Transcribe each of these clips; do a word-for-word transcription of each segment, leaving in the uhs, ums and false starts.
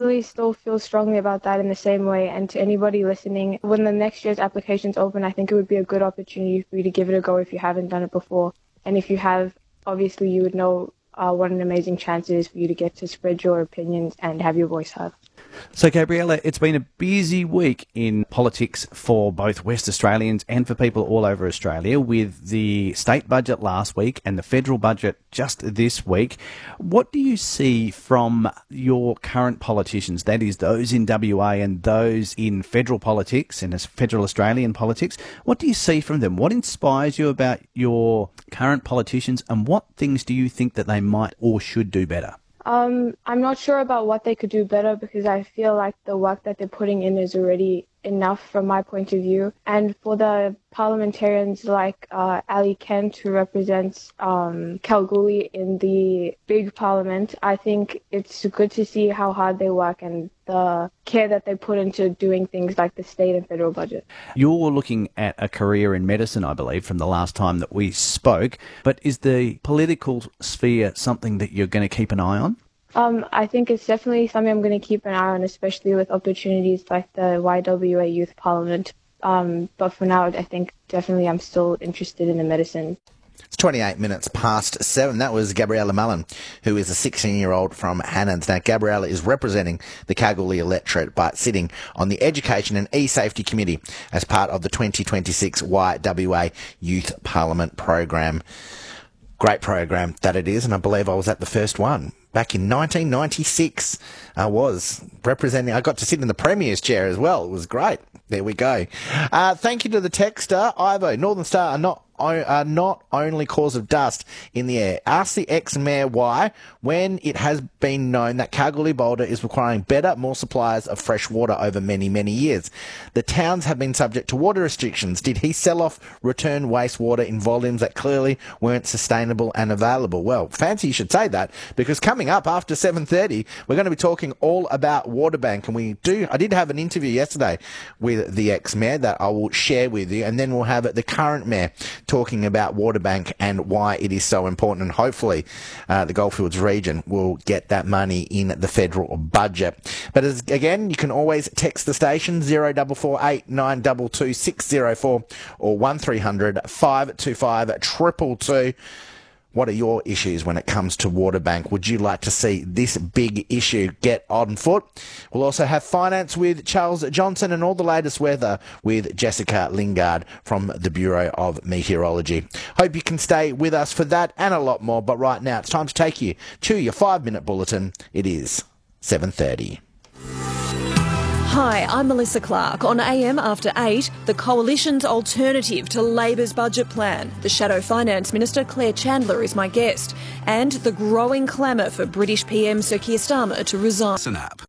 definitely still feel strongly about that in the same way. And to anybody listening, when the next year's applications open, I think it would be a good opportunity for you to give it a go if you haven't done it before. And if you have, obviously you would know uh, what an amazing chance it is for you to get to spread your opinions and have your voice heard. So, Gabriella, it's been a busy week in politics for both West Australians and for people all over Australia, with the state budget last week and the federal budget just this week. What do you see from your current politicians, that is those in W A and those in federal politics and federal Australian politics? What do you see from them? What inspires you about your current politicians, and what things do you think that they might or should do better? Um, I'm not sure about what they could do better, because I feel like the work that they're putting in is already enough from my point of view. And for the parliamentarians like uh, Ali Kent, who represents um, Kalgoorlie in the big parliament, I think it's good to see how hard they work and the care that they put into doing things like the state and federal budget. You're looking at a career in medicine, I believe, from the last time that we spoke, but is the political sphere something that you're going to keep an eye on? Um, I think it's definitely something I'm going to keep an eye on, especially with opportunities like the Y W A Youth Parliament. Um, but for now, I think definitely I'm still interested in the medicine. It's twenty-eight minutes past seven. That was Gabriella Mullen, who is a sixteen-year-old from Hannans. Now, Gabriella is representing the Kalgoorlie electorate, but sitting on the Education and E-Safety Committee as part of the twenty twenty-six Y W A Youth Parliament program. Great program that it is, and I believe I was at the first one. Back in nineteen ninety-six, I was representing, I got to sit in the Premier's chair as well. It was great. There we go. Uh, thank you to the texter, Ivo. Northern Star are not are not only cause of dust in the air. Ask the ex-mayor why, when it has been known that Kalgoorlie-Boulder is requiring better, more supplies of fresh water over many, many years. The towns have been subject to water restrictions. Did he sell off return wastewater in volumes that clearly weren't sustainable and available? Well, fancy you should say that, because coming up after seven thirty, we're going to be talking all about Waterbank, and we do. I did have an interview yesterday with the ex-mayor that I will share with you, and then we'll have the current mayor talking about Waterbank and why it is so important, and hopefully uh, the Goldfields region will get that money in the federal budget. But as, again, you can always text the station zero four four eight nine two two six zero four or one three hundred five two five two two two. What are your issues when it comes to Waterbank? Would you like to see this big issue get on foot? We'll also have finance with Charles Johnson and all the latest weather with Jessica Lingard from the Bureau of Meteorology. Hope you can stay with us for that and a lot more. But right now, it's time to take you to your five-minute bulletin. It is seven thirty. Hi, I'm Melissa Clark. On A M After eight, the Coalition's alternative to Labor's budget plan. The Shadow Finance Minister, Claire Chandler, is my guest. And the growing clamour for British P M Sir Keir Starmer to resign. Snap.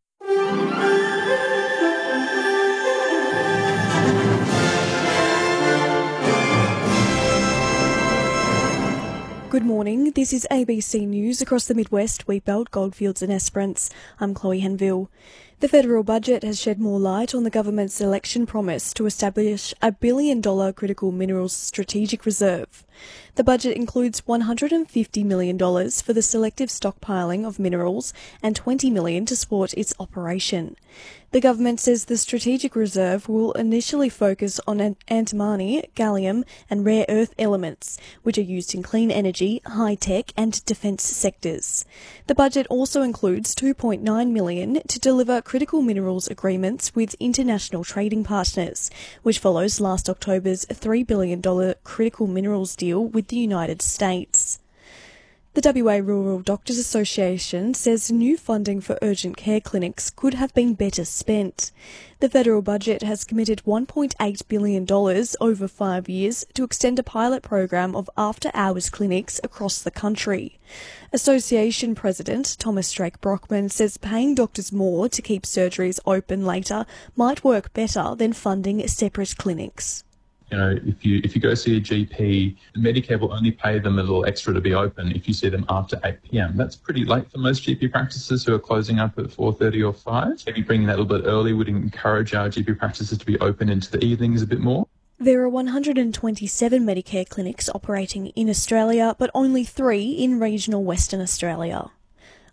Good morning. This is A B C News across the Midwest, Wheatbelt, Goldfields and Esperance. I'm Chloe Henville. The federal budget has shed more light on the government's election promise to establish a billion dollar critical minerals strategic reserve. The budget includes one hundred fifty million dollars for the selective stockpiling of minerals and twenty million dollars to support its operation. The government says the strategic reserve will initially focus on antimony, gallium and rare earth elements, which are used in clean energy, high-tech and defence sectors. The budget also includes two point nine million dollars to deliver critical minerals agreements with international trading partners, which follows last October's three billion dollars critical minerals deal with the United States. The W A Rural Doctors Association says new funding for urgent care clinics could have been better spent. The federal budget has committed one point eight billion dollars over five years to extend a pilot program of after-hours clinics across the country. Association President Thomas Drake Brockman says paying doctors more to keep surgeries open later might work better than funding separate clinics. You know, if you if you go see a G P, Medicare will only pay them a little extra to be open if you see them after eight p.m. That's pretty late for most G P practices who are closing up at four thirty or five. Maybe bringing that a little bit early would encourage our G P practices to be open into the evenings a bit more. There are one hundred twenty-seven Medicare clinics operating in Australia, but only three in regional Western Australia.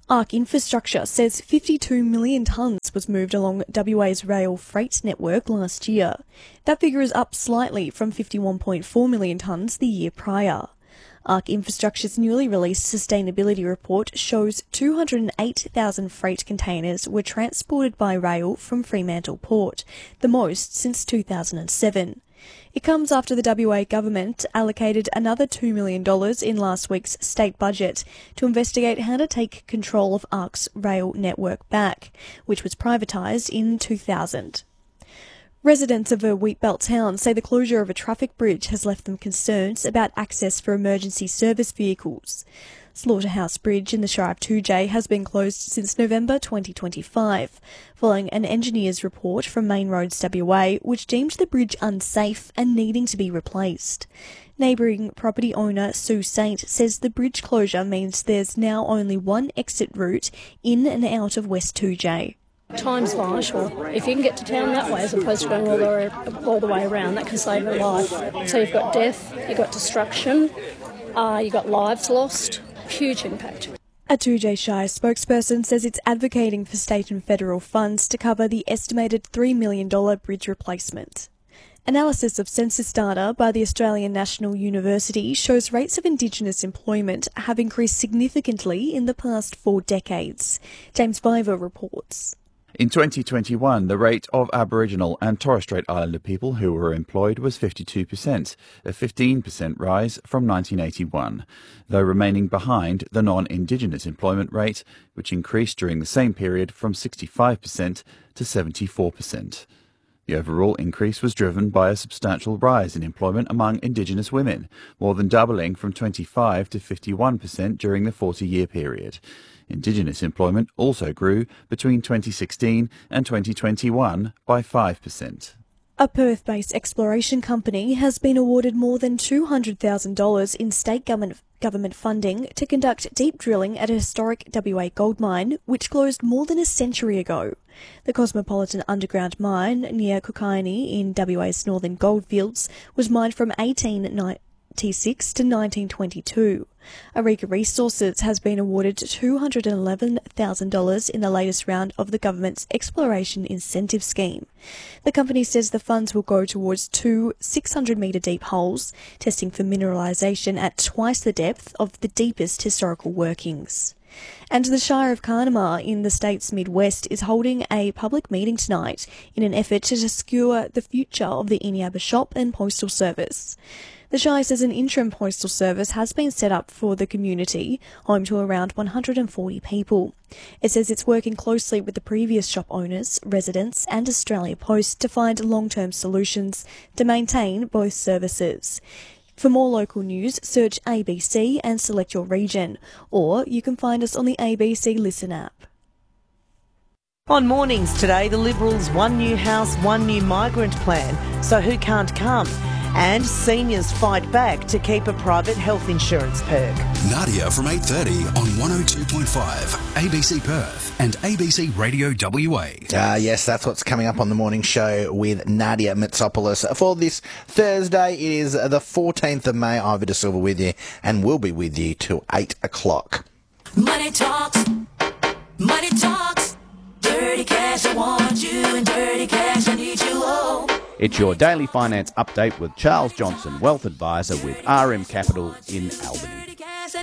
ARC Infrastructure says fifty-two million tonnes was moved along W A's rail freight network last year. That figure is up slightly from fifty-one point four million tonnes the year prior. ARC Infrastructure's newly released sustainability report shows two hundred eight thousand freight containers were transported by rail from Fremantle Port, the most since two thousand seven. It comes after the W A government allocated another two million dollars in last week's state budget to investigate how to take control of ARC's rail network back, which was privatised in two thousand. Residents of a Wheatbelt town say the closure of a traffic bridge has left them concerns about access for emergency service vehicles. Slaughterhouse Bridge in the Shire of two J has been closed since November twenty twenty-five, following an engineer's report from Main Roads W A which deemed the bridge unsafe and needing to be replaced. Neighbouring property owner Sue Saint says the bridge closure means there's now only one exit route in and out of West two J. Time's vital. If you can get to town that way as opposed to going all the way, all the way around, that can save a life. So you've got death, you've got destruction, uh, you've got lives lost. Huge impact. A two J Shire spokesperson says it's advocating for state and federal funds to cover the estimated three million dollars bridge replacement. Analysis of census data by the Australian National University shows rates of Indigenous employment have increased significantly in the past four decades. James Viver reports. In twenty twenty-one, the rate of Aboriginal and Torres Strait Islander people who were employed was fifty-two percent, a fifteen percent rise from nineteen eighty-one, though remaining behind the non-Indigenous employment rate, which increased during the same period from sixty-five percent to seventy-four percent. The overall increase was driven by a substantial rise in employment among Indigenous women, more than doubling from twenty-five to fifty-one percent during the forty-year period. Indigenous employment also grew between twenty sixteen and twenty twenty-one by five percent. A Perth-based exploration company has been awarded more than two hundred thousand dollars in state government government funding to conduct deep drilling at a historic W A gold mine, which closed more than a century ago. The Cosmopolitan Underground Mine near Cookayne in W A's northern goldfields was mined from eighteen ninety-six to nineteen twenty-two. Arika Resources has been awarded two hundred eleven thousand dollars in the latest round of the government's Exploration Incentive Scheme. The company says the funds will go towards two six hundred metre deep holes, testing for mineralisation at twice the depth of the deepest historical workings. And the Shire of Carnamah in the state's Midwest is holding a public meeting tonight in an effort to secure the future of the Eneabba Shop and Postal Service. The Shire says an interim postal service has been set up for the community, home to around one hundred forty people. It says it's working closely with the previous shop owners, residents and Australia Post to find long-term solutions to maintain both services. For more local news, search A B C and select your region, or you can find us on the A B C Listen app. On Mornings today, the Liberals' One New House, One New Migrant plan, so who can't come? And seniors fight back to keep a private health insurance perk. Nadia from eight thirty on one oh two point five, A B C Perth and A B C Radio W A. Ah, uh, yes, that's what's coming up on the morning show with Nadia Mitsopoulos. For this Thursday, it is the fourteenth of May. Ivor De Silva with you, and we'll be with you till eight o'clock. Money talks, money talks, dirty cash, I want you, and dirty cash, I need you, oh. It's your daily finance update with Charles Johnson, Wealth Advisor with R M Capital in Albany.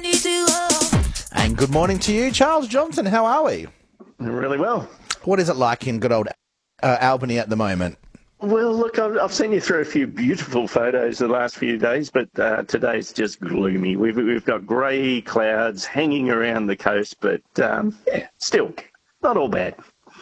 And good morning to you, Charles Johnson. How are we? Really well. What is it like in good old uh, Albany at the moment? Well, look, I've, I've seen you through a few beautiful photos the last few days, but uh, today's just gloomy. We've we've got grey clouds hanging around the coast, but um, yeah, still not all bad.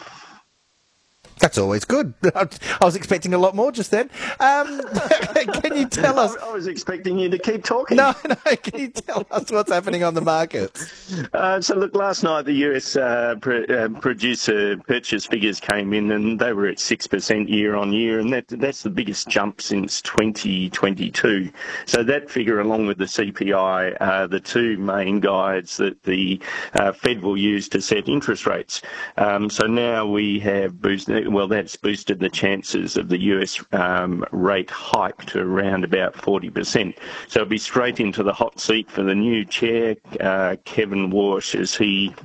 That's always good. I was expecting a lot more just then. Um, can you tell us? I was expecting you to keep talking. No, no. Can you tell us what's happening on the markets? Uh, so, look, last night the U S uh, pr- uh, producer purchase figures came in, and they were at six percent year on year, and that that's the biggest jump since twenty twenty-two. So that figure, along with the C P I, are the two main guides that the uh, Fed will use to set interest rates. Um, so now we have boosted. Well, that's boosted the chances of the U S um, rate hike to around about forty percent. So it'll be straight into the hot seat for the new chair, uh, Kevin Walsh, as he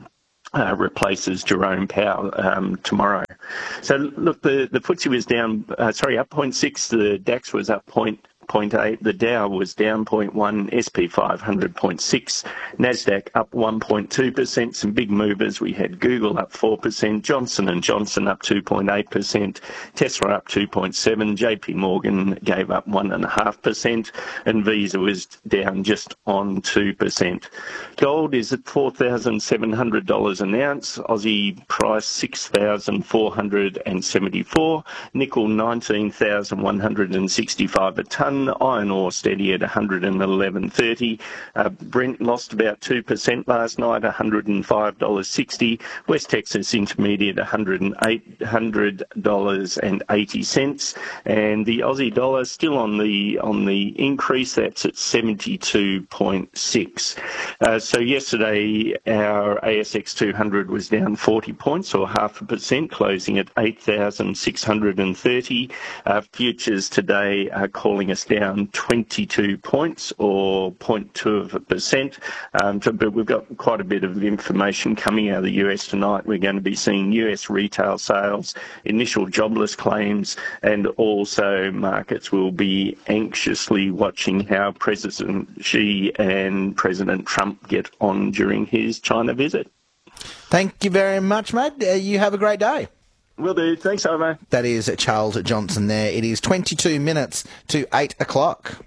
Uh, replaces Jerome Powell um, tomorrow. So look, the, the F T S E was down, uh, sorry, up zero point six, the DAX was up zero point eight, the Dow was down zero point one, S P five hundred zero point six, Nasdaq up one point two percent, some big movers. We had Google up four percent, Johnson and Johnson up two point eight percent, Tesla up two point seven, J P Morgan gave up one point five percent, and Visa was down just on two percent. Gold is at four thousand seven hundred dollars an ounce, Aussie price six thousand four hundred seventy-four, nickel nineteen thousand one hundred sixty-five a tonne, iron ore steady at one hundred eleven thirty. Uh, Brent lost about two percent last night, one hundred five dollars sixty. West Texas Intermediate, one hundred eight dollars eighty. And the Aussie dollar still on the on the increase. That's at seventy-two point six. Uh, so yesterday our A S X two hundred was down forty points, or half a percent, closing at eight thousand six hundred thirty. Uh, futures today are calling us down twenty-two points, or zero point two of a percent. Um, so, but we've got quite a bit of information coming out of the U S tonight. We're going to be seeing U S retail sales, initial jobless claims, and also markets will be anxiously watching how President Xi and President Trump get on during his China visit. Thank you very much, mate. Uh, you have a great day. Will do. Thanks, Ivo. That is Charles Johnson there. It is twenty-two minutes to eight o'clock.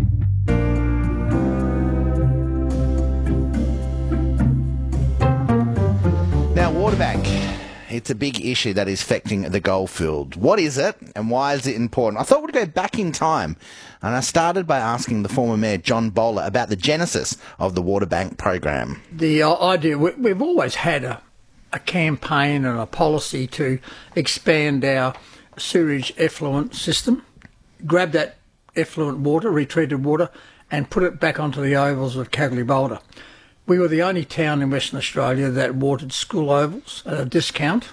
Now, Waterbank. It's a big issue that is affecting the goldfield. What is it and why is it important? I thought we'd go back in time, and I started by asking the former Mayor John Bowler about the genesis of the Waterbank program. The uh, idea, we, we've always had a, a campaign and a policy to expand our sewage effluent system, grab that effluent water, retreated water, and put it back onto the ovals of Kalgoorlie Boulder. We were the only town in Western Australia that watered school ovals at a discount.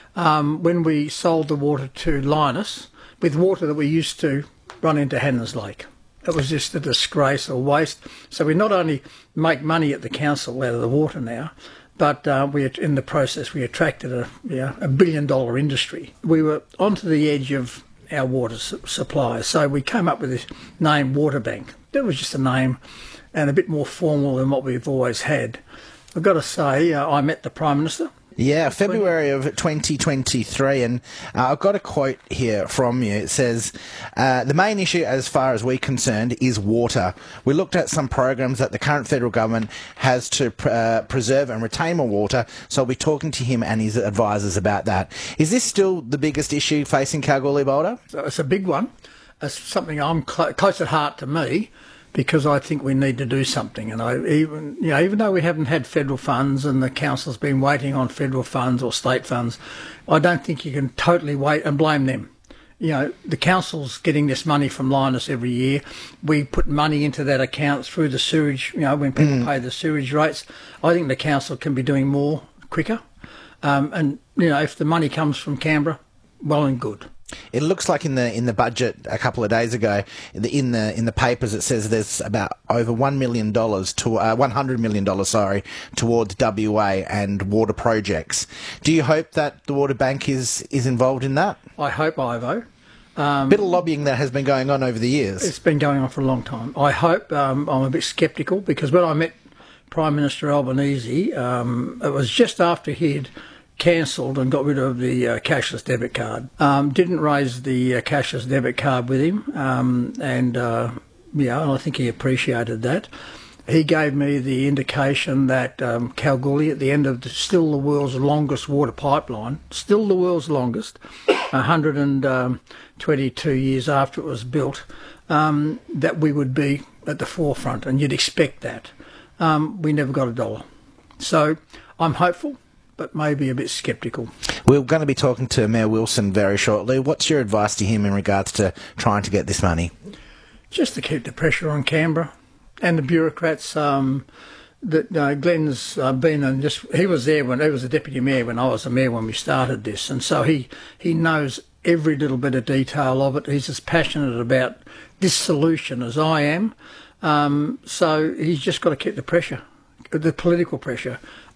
Um, when we sold the water to Lynas, with water that we used to run into Hannah's Lake. It was just a disgrace or waste. So we not only make money at the council out of the water now, but uh, we in the process we attracted a, you know, a billion dollar industry. We were onto the edge of our water su- supply, so we came up with this name Waterbank. That was just a name, and a bit more formal than what we've always had. I've got to say, uh, I met the Prime Minister. Yeah, February of twenty twenty-three, and uh, I've got a quote here from you. It says, uh, the main issue as far as we're concerned is water. We looked at some programs that the current federal government has to pr- uh, preserve and retain more water, so I'll be talking to him and his advisors about that. Is this still the biggest issue facing Kalgoorlie Boulder? It's a big one. It's something I'm cl- close at heart to me, because I think we need to do something. And I even, you know, even though we haven't had federal funds and the council's been waiting on federal funds or state funds, I don't think you can totally wait and blame them. You know, the council's getting this money from Lynas every year. We put money into that account through the sewage, you know, when people mm. pay the sewage rates. I think the council can be doing more quicker. Um, and, you know, if the money comes from Canberra, well and good. It looks like in the in the budget a couple of days ago, in the in the, in the papers, it says there's about over one million dollars to uh, one hundred million dollars, sorry, towards W A and water projects. Do you hope that the Water Bank is is involved in that? I hope, Ivo. Um, bit of lobbying that has been going on over the years. It's been going on for a long time. I hope. Um, I'm a bit sceptical, because when I met Prime Minister Albanese, um, it was just after he'd cancelled and got rid of the uh, cashless debit card. Um, didn't raise the uh, cashless debit card with him, um, and uh, yeah, I think he appreciated that. He gave me the indication that um, Kalgoorlie, at the end of the, still the world's longest water pipeline, still the world's longest, one hundred twenty-two years after it was built, um, that we would be at the forefront, and you'd expect that. Um, we never got a dollar. So I'm hopeful, but maybe a bit sceptical. We're going to be talking to Mayor Wilson very shortly. What's your advice to him in regards to trying to get this money? Just to keep the pressure on Canberra and the bureaucrats. Um, that uh, Glenn's uh, been and just he was there when he was a deputy mayor when I was the mayor when we started this, and so he he knows every little bit of detail of it. He's as passionate about this solution as I am. Um, so he's just got to keep the pressure, the political pressure.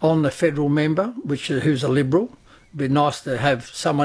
on the federal member, which who's a Liberal. It'd be nice to have someone